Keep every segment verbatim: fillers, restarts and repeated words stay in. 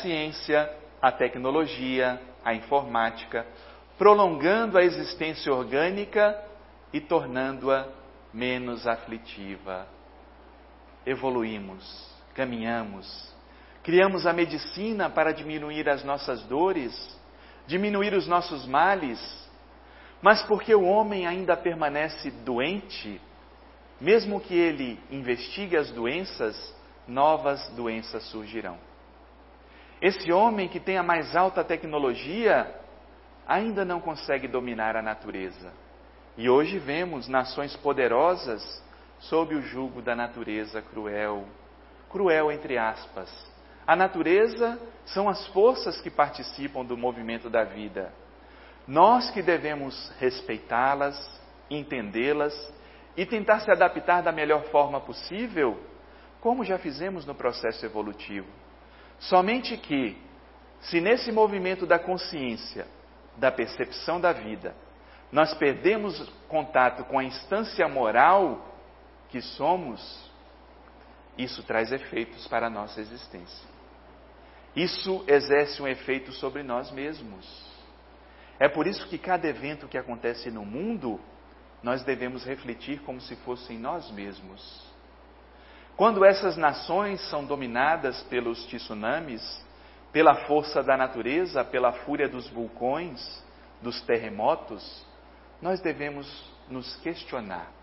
ciência, a tecnologia, a informática, prolongando a existência orgânica e tornando-a menos aflitiva. Evoluímos, caminhamos, criamos a medicina para diminuir as nossas dores, diminuir os nossos males, mas porque o homem ainda permanece doente, mesmo que ele investigue as doenças, novas doenças surgirão. Esse homem que tem a mais alta tecnologia ainda não consegue dominar a natureza. E hoje vemos nações poderosas sob o jugo da natureza cruel. Cruel entre aspas. A natureza são as forças que participam do movimento da vida. Nós que devemos respeitá-las, entendê-las e tentar se adaptar da melhor forma possível, como já fizemos no processo evolutivo. Somente que, se nesse movimento da consciência, da percepção da vida, nós perdemos contato com a instância moral que somos, isso traz efeitos para a nossa existência. Isso exerce um efeito sobre nós mesmos. É por isso que cada evento que acontece no mundo, nós devemos refletir como se fosse em nós mesmos. Quando essas nações são dominadas pelos tsunamis, pela força da natureza, pela fúria dos vulcões, dos terremotos, nós devemos nos questionar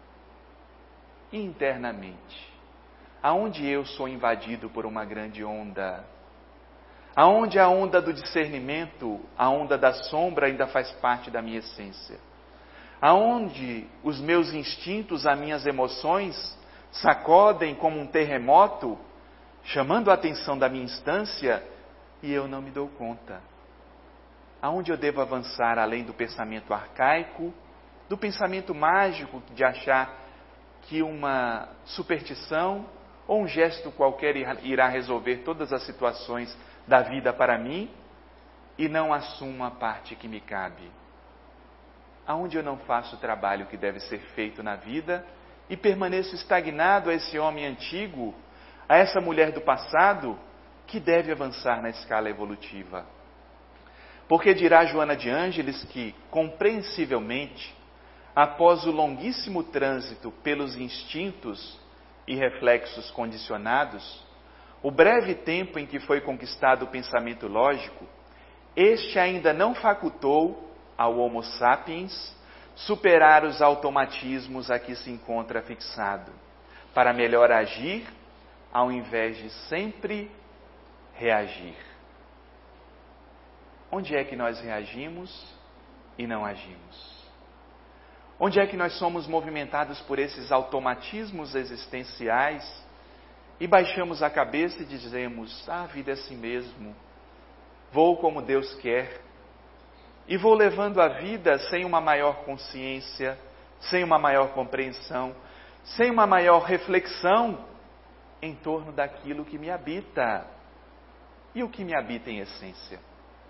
internamente. Aonde eu sou invadido por uma grande onda? Aonde a onda do discernimento, a onda da sombra ainda faz parte da minha essência? Aonde os meus instintos, as minhas emoções sacodem como um terremoto, chamando a atenção da minha instância e eu não me dou conta? Aonde eu devo avançar além do pensamento arcaico, do pensamento mágico de achar que uma superstição ou um gesto qualquer irá resolver todas as situações da vida para mim e não assumo a parte que me cabe? Aonde eu não faço o trabalho que deve ser feito na vida e permaneço estagnado a esse homem antigo, a essa mulher do passado que deve avançar na escala evolutiva? Porque dirá Joana de Ângeles que, compreensivelmente, após o longuíssimo trânsito pelos instintos e reflexos condicionados, o breve tempo em que foi conquistado o pensamento lógico, este ainda não facultou ao Homo sapiens superar os automatismos a que se encontra fixado, para melhor agir, ao invés de sempre reagir. Onde é que nós reagimos e não agimos? Onde é que nós somos movimentados por esses automatismos existenciais e baixamos a cabeça e dizemos: ah, a vida é assim mesmo, vou como Deus quer, e vou levando a vida sem uma maior consciência, sem uma maior compreensão, sem uma maior reflexão em torno daquilo que me habita. E o que me habita em essência?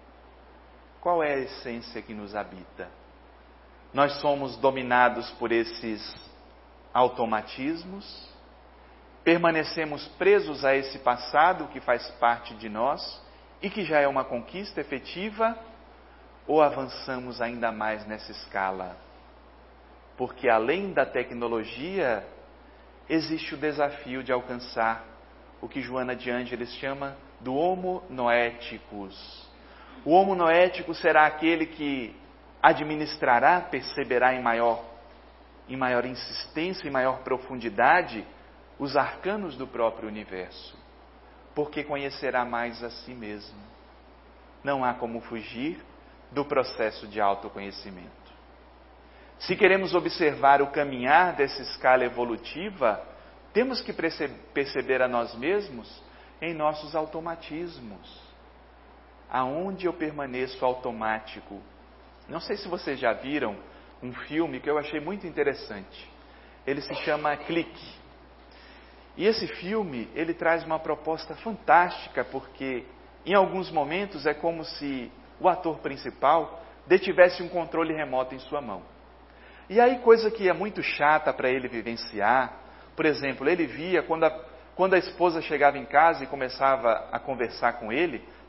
Qual é a essência que nos habita? Nós somos dominados por esses automatismos, permanecemos presos a esse passado que faz parte de nós e que já é uma conquista efetiva, ou avançamos ainda mais nessa escala? Porque além da tecnologia, existe o desafio de alcançar o que Joana de Ângeles chama do Homo Noeticus. O Homo Noético será aquele que administrará, perceberá em maior, em maior insistência e maior profundidade os arcanos do próprio universo, porque conhecerá mais a si mesmo. Não há como fugir do processo de autoconhecimento. Se queremos observar o caminhar dessa escala evolutiva, temos que perceber a nós mesmos em nossos automatismos. Aonde eu permaneço automático? Não sei se vocês já viram um filme que eu achei muito interessante. Ele se chama Clique. E esse filme, ele traz uma proposta fantástica, porque em alguns momentos é como se o ator principal detivesse um controle remoto em sua mão. E aí, coisa que é muito chata para ele vivenciar, por exemplo, ele via quando a, quando a esposa chegava em casa e começava a conversar com ele,